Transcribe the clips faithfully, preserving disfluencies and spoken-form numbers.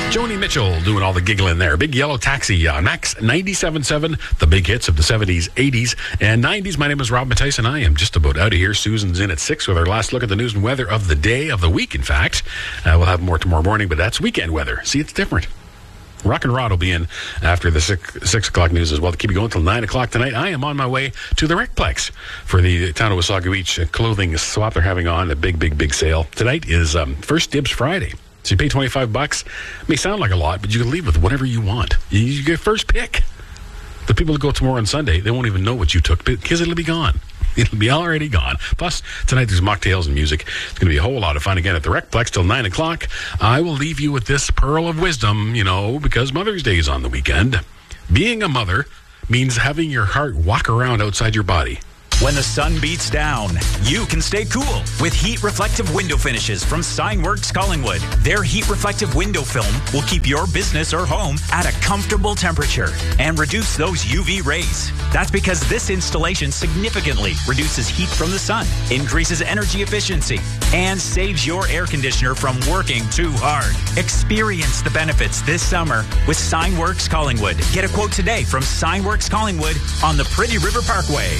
Joni Mitchell doing all the giggling there. Big Yellow Taxi on Max ninety-seven point seven, the big hits of the seventies, eighties, and nineties. My name is Rob Matthijs, and I am just about out of here. Susan's in at six with our last look at the news and weather of the day, of the week, in fact. Uh, we'll have more tomorrow morning, but that's weekend weather. See, it's different. Rock and Rod will be in after the six, six o'clock news as well to keep you going until nine o'clock tonight. I am on my way to the Recplex for the Town of Wasaga Beach clothing swap they're having on, a big, big, big sale. Tonight is um, First Dibs Friday. So you pay twenty-five bucks. It may sound like a lot, but you can leave with whatever you want. You, you get first pick. The people that go tomorrow on Sunday, they won't even know what you took because it'll be gone. It'll be already gone. Plus, tonight there's mocktails and music. It's going to be a whole lot of fun again at the Recplex till nine o'clock. I will leave you with this pearl of wisdom, you know, because Mother's Day is on the weekend. Being a mother means having your heart walk around outside your body. When the sun beats down, you can stay cool with heat reflective window finishes from Signworks Collingwood. Their heat reflective window film will keep your business or home at a comfortable temperature and reduce those U V rays. That's because this installation significantly reduces heat from the sun, increases energy efficiency, and saves your air conditioner from working too hard. Experience the benefits this summer with Signworks Collingwood. Get a quote today from Signworks Collingwood on the Pretty River Parkway.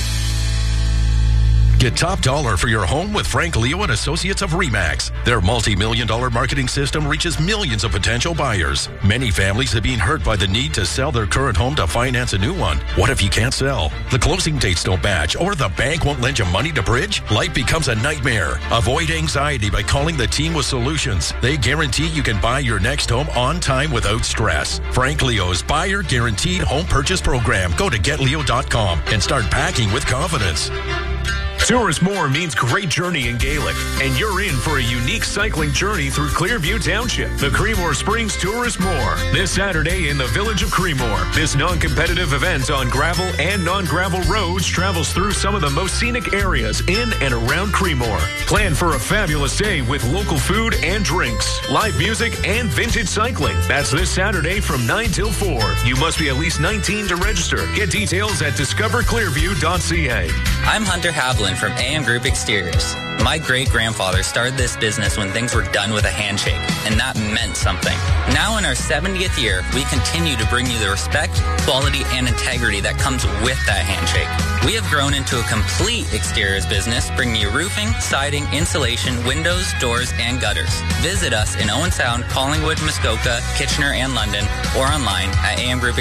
Get top dollar for your home with Frank Leo and Associates of RE/MAX. Their multi-million dollar marketing system reaches millions of potential buyers. Many families have been hurt by the need to sell their current home to finance a new one. What if you can't sell? The closing dates don't match, or the bank won't lend you money to bridge? Life becomes a nightmare. Avoid anxiety by calling the team with solutions. They guarantee you can buy your next home on time without stress. Frank Leo's Buyer Guaranteed Home Purchase Program. Go to get leo dot com and start packing with confidence. Tourist More means great journey in Gaelic, and you're in for a unique cycling journey through Clearview Township. The Creemore Springs Tourist More, this Saturday in the village of Creemore. This non-competitive event on gravel and non-gravel roads travels through some of the most scenic areas in and around Creemore. Plan for a fabulous day with local food and drinks, live music, and vintage cycling. That's this Saturday from nine till four. You must be at least nineteen to register. Get details at discover clearview dot c a. I'm Hunter Havlin from A M Group Exteriors. My great-grandfather started this business when things were done with a handshake, and that meant something. Now in our seventieth year, we continue to bring you the respect, quality, and integrity that comes with that handshake. We have grown into a complete exteriors business, bringing you roofing, siding, insulation, windows, doors, and gutters. Visit us in Owen Sound, Collingwood, Muskoka, Kitchener, and London, or online at A M Group